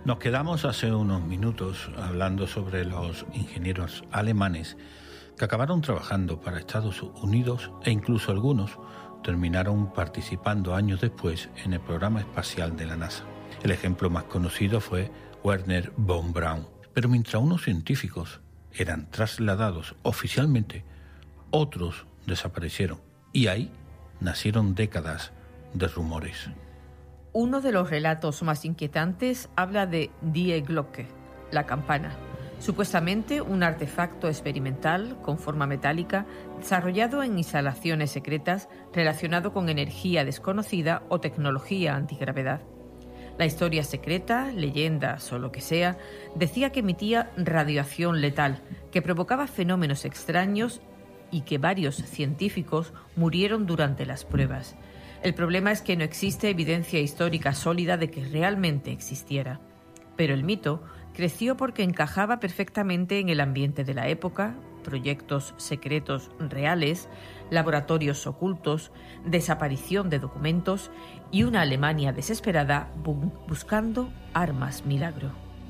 Nos quedamos hace unos minutos hablando sobre los ingenieros alemanes que acabaron trabajando para Estados Unidos e incluso algunos terminaron participando años después en el programa espacial de la NASA. El ejemplo más conocido fue Wernher von Braun. Pero mientras unos científicos eran trasladados oficialmente, otros desaparecieron y ahí nacieron décadas de rumores. Uno de los relatos más inquietantes habla de Die Glocke, la campana, supuestamente un artefacto experimental con forma metálica desarrollado en instalaciones secretas relacionado con energía desconocida o tecnología antigravedad. La historia secreta, leyendas o lo que sea, decía que emitía radiación letal, que provocaba fenómenos extraños y que varios científicos murieron durante las pruebas. El problema es que no existe evidencia histórica sólida de que realmente existiera. Pero el mito creció porque encajaba perfectamente en el ambiente de la época, proyectos secretos reales, laboratorios ocultos, desaparición de documentos y una Alemania desesperada buscando armas milagro.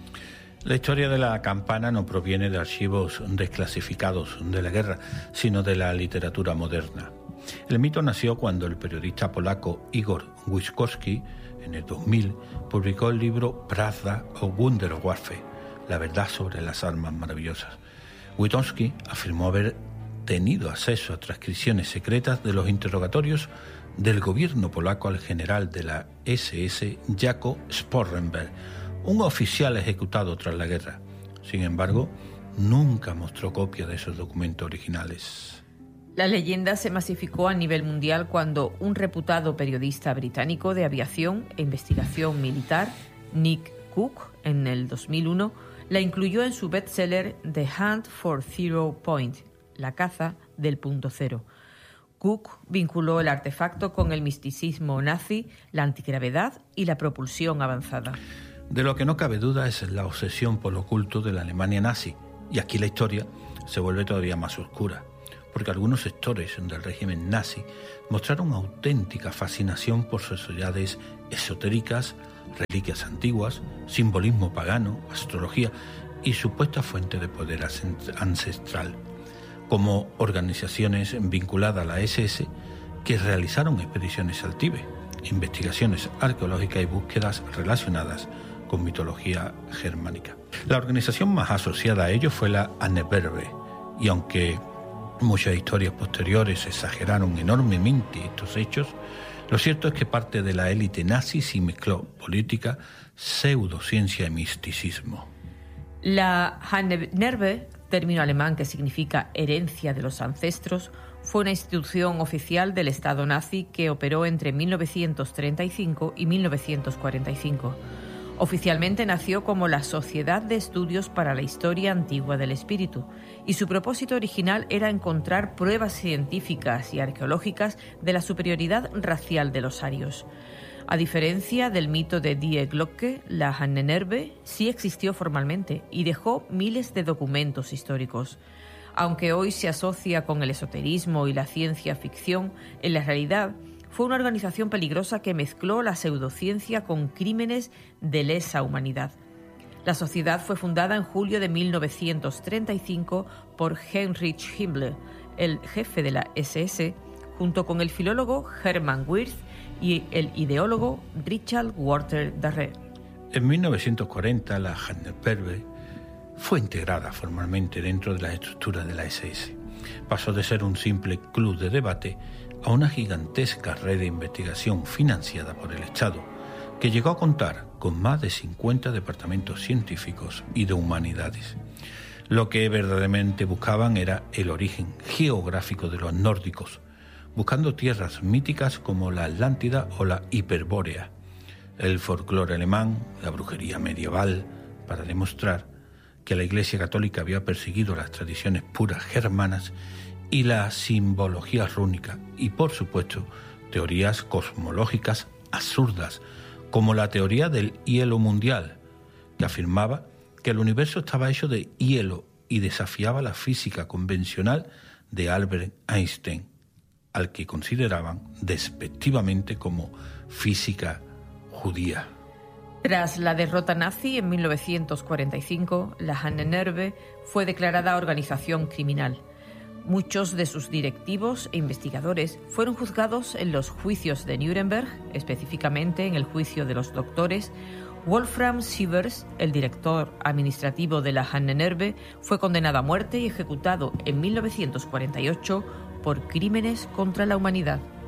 La historia de la campana no proviene de archivos desclasificados de la guerra, sino de la literatura moderna. El mito nació cuando el periodista polaco Igor Witkowski, en el 2000, publicó el libro Prawda o Wunderwaffe, la verdad sobre las armas maravillosas. Witkowski afirmó haber tenido acceso a transcripciones secretas de los interrogatorios del gobierno polaco al general de la SS, Jaco Sporrenberg, un oficial ejecutado tras la guerra. Sin embargo, nunca mostró copia de esos documentos originales. La leyenda se masificó a nivel mundial cuando un reputado periodista británico de aviación e investigación militar, Nick Cook, en el 2001, la incluyó en su bestseller The Hunt for Zero Point, la caza del punto cero. Cook vinculó el artefacto con el misticismo nazi, la antigravedad y la propulsión avanzada. De lo que no cabe duda es la obsesión por lo oculto de la Alemania nazi, y aquí la historia se vuelve todavía más oscura, porque algunos sectores del régimen nazi mostraron auténtica fascinación por sociedades esotéricas, reliquias antiguas, simbolismo pagano, astrología y supuesta fuente de poder ancestral, como organizaciones vinculadas a la SS que realizaron expediciones al Tíbet, investigaciones arqueológicas y búsquedas relacionadas con mitología germánica. La organización más asociada a ello fue la Ahnenerbe, y aunque muchas historias posteriores exageraron enormemente estos hechos, lo cierto es que parte de la élite nazi sí mezcló política, pseudociencia y misticismo. La Ahnenerbe, término alemán que significa herencia de los ancestros, fue una institución oficial del Estado nazi que operó entre 1935 y 1945. Oficialmente nació como la Sociedad de Estudios para la Historia Antigua del Espíritu, y su propósito original era encontrar pruebas científicas y arqueológicas de la superioridad racial de los arios. A diferencia del mito de Die Glocke, la Ahnenerbe sí existió formalmente y dejó miles de documentos históricos. Aunque hoy se asocia con el esoterismo y la ciencia ficción, en la realidad fue una organización peligrosa que mezcló la pseudociencia con crímenes de lesa humanidad. La sociedad fue fundada en julio de 1935 por Heinrich Himmler, el jefe de la SS, junto con el filólogo Hermann Wirth y el ideólogo Richard Walter Darré. En 1940 la Ahnenerbe fue integrada formalmente dentro de la estructura de la SS. Pasó de ser un simple club de debate a una gigantesca red de investigación financiada por el Estado, que llegó a contar con más de 50 departamentos científicos y de humanidades. Lo que verdaderamente buscaban era el origen geográfico de los nórdicos, buscando tierras míticas como la Atlántida o la Hiperbórea, el folclore alemán, la brujería medieval, para demostrar que la Iglesia Católica había perseguido las tradiciones puras germanas y la simbología rúnica, y por supuesto teorías cosmológicas absurdas, como la teoría del hielo mundial, que afirmaba que el universo estaba hecho de hielo y desafiaba la física convencional de Albert Einstein, al que consideraban despectivamente como física judía. Tras la derrota nazi en 1945, la Ahnenerbe fue declarada organización criminal. Muchos de sus directivos e investigadores fueron juzgados en los juicios de Nuremberg, específicamente en el juicio de los doctores. Wolfram Sievers, el director administrativo de la Ahnenerbe, fue condenado a muerte y ejecutado en 1948 por crímenes contra la humanidad.